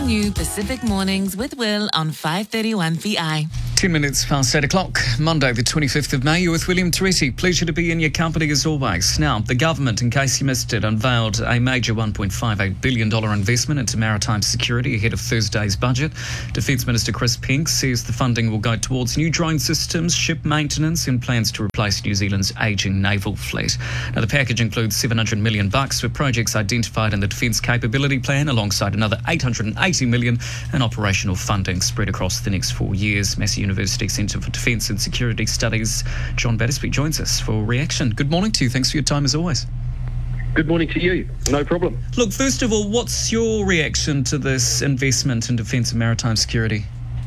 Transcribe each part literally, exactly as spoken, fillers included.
new Pacific Mornings with Will on five thirty-one P I. Ten minutes past eight o'clock, Monday the twenty-fifth of May. You're with William Teresi. Pleasure to be in your company as always. Now, the government, in case you missed it, unveiled a major one point five eight billion dollars investment into maritime security ahead of Thursday's budget. Defence Minister Chris Pink says the funding will go towards new drone systems, ship maintenance and plans to replace New Zealand's ageing naval fleet. Now, the package includes seven hundred million bucks for projects identified in the Defence Capability Plan, alongside another eight hundred eighty million in operational funding spread across the next four years. Massey University Centre for Defence and Security Studies, John Battersby, joins us for reaction. Good morning to you. Thanks for your time as always. Good morning to you. No problem. Look, first of all, what's your reaction to this investment in defence and maritime security?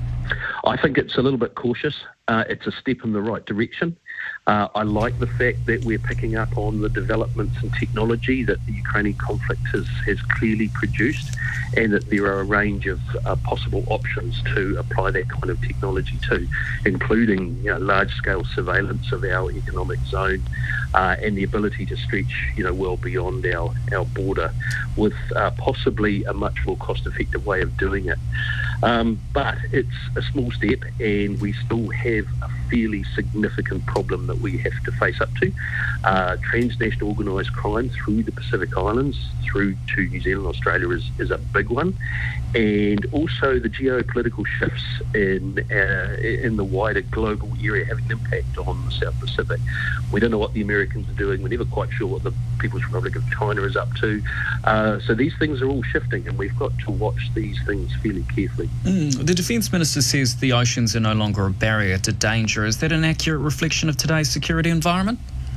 I think it's a little bit cautious. Uh, it's a step in the right direction. Uh, I like the fact that we're picking up on the developments in technology that the Ukrainian conflict has, has clearly produced, and that there are a range of uh, possible options to apply that kind of technology to, including you know, large-scale surveillance of our economic zone uh, and the ability to stretch you know, well beyond our, our border with uh, possibly a much more cost-effective way of doing it. Um, but it's a small step, and we still have a fairly significant problem that we have to face up to. Uh, transnational organised crime through the Pacific Islands, through to New Zealand, Australia is, is a big one. And also the geopolitical shifts in uh, in the wider global area having an impact on the South Pacific. We don't know what the Americans are doing. We're never quite sure what the People's Republic of China is up to. Uh, so these things are all shifting, and we've got to watch these things fairly carefully. Mm, the Defence Minister says the oceans are no longer a barrier to danger. Is that an accurate reflection of today's security environment?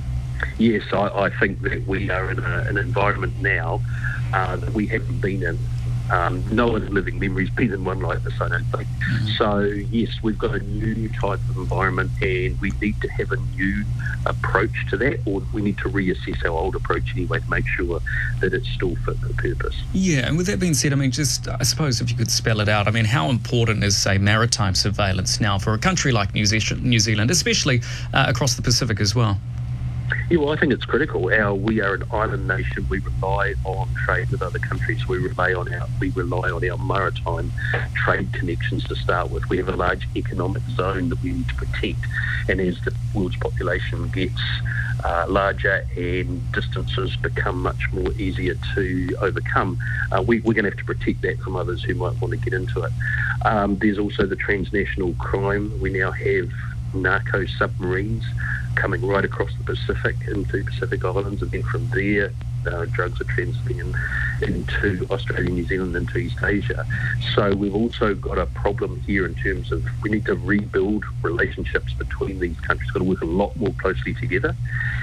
Yes, I, I think that we are in a, an environment now uh, that we haven't been in. Um, no one in living memory has been in one like this, I don't think. Mm-hmm. So, yes, we've got a new type of environment, and we need to have a new approach to that, or we need to reassess our old approach anyway to make sure that it's still fit for purpose. Yeah, and with that being said, I mean, just, I suppose if you could spell it out, I mean, how important is, say, maritime surveillance now for a country like New Zealand, especially uh, across the Pacific as well? Yeah, well, I think it's critical. Our, we are an island nation. We rely on trade with other countries. We rely on our we rely on our maritime trade connections to start with. We have a large economic zone that we need to protect. And as the world's population gets uh, larger and distances become much more easier to overcome, uh, we, we're going to have to protect that from others who might want to get into it. Um, there's also the transnational crime. We now have narco submarines coming right across the Pacific into Pacific Islands, and then from there uh, drugs are transferring in, into Australia, New Zealand, into East Asia. So we've also got a problem here in terms of we need to rebuild relationships between these countries. We've got to work a lot more closely together.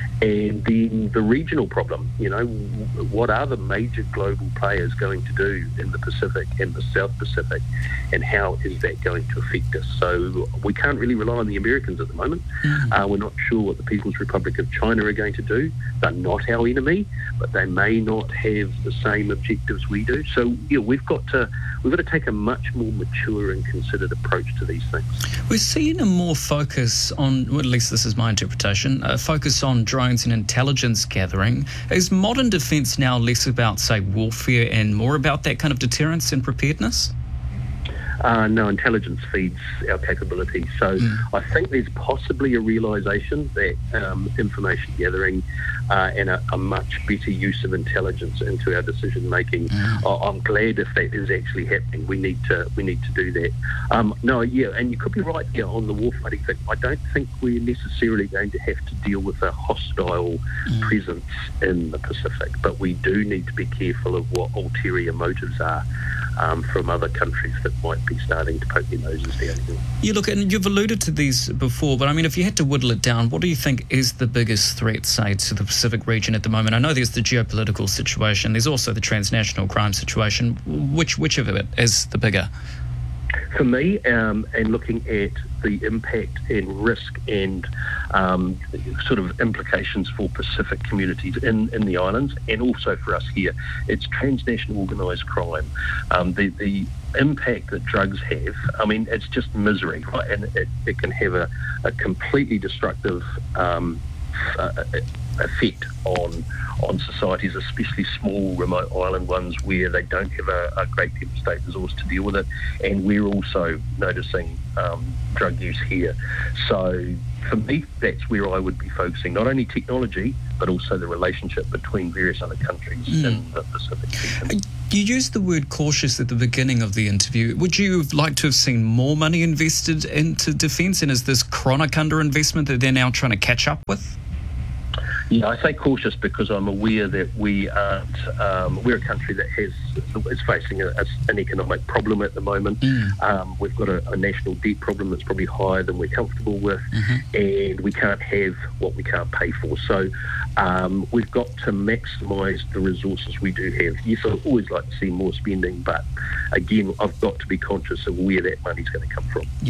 And then the regional problem, you know, what are the major global players going to do in the Pacific and the South Pacific, and how is that going to affect us? So we can't really rely on the Americans at the moment. Mm-hmm. Uh, we're not sure what the People's Republic of China are going to do. They're not our enemy, but they may not have the same objectives we do. So, yeah, we've got to we've got to take a much more mature and considered approach to these things. We're seeing a more focus on, well, at least this is my interpretation, a focus on drones and intelligence gathering. Is modern defence now less about, say, warfare and more about that kind of deterrence and preparedness? Uh, no, intelligence feeds our capability. So mm. I think there's possibly a realisation that um, information gathering uh, and a, a much better use of intelligence into our decision making. Mm. I'm glad if that is actually happening. We need to we need to do that. Um, no, yeah, and you could be right yeah, on the warfighting thing. I don't think we're necessarily going to have to deal with a hostile mm. presence in the Pacific, but we do need to be careful of what ulterior motives are. Um, from other countries that might be starting to poke their noses down here. You look, and you've alluded to these before, but I mean, if you had to whittle it down, what do you think is the biggest threat, say, to the Pacific region at the moment? I know there's the geopolitical situation, there's also the transnational crime situation. Which which of it is the bigger? For me, um, and looking at the impact and risk and um, sort of implications for Pacific communities in, in the islands, and also for us here, it's transnational organised crime. Um, the, the impact that drugs have, I mean, it's just misery, right? And it, it can have a, a completely destructive um, uh, effect on on societies, especially small remote island ones where they don't have a, a great deal of state resource to deal with it. And we're also noticing um, drug use here. So for me, that's where I would be focusing, not only technology, but also the relationship between various other countries mm. in the Pacific region. You used the word cautious at the beginning of the interview. Would you have liked to have seen more money invested into defence? And is this chronic underinvestment that they're now trying to catch up with? Yeah, I say cautious because I'm aware that we aren't, um, we're a country that has is facing a, a, an economic problem at the moment. Mm. Um, we've got a, a national debt problem that's probably higher than we're comfortable with, mm-hmm. and we can't have what we can't pay for. So um, we've got to maximise the resources we do have. Yes, I'd always like to see more spending, but again, I've got to be conscious of where that money's going to come from.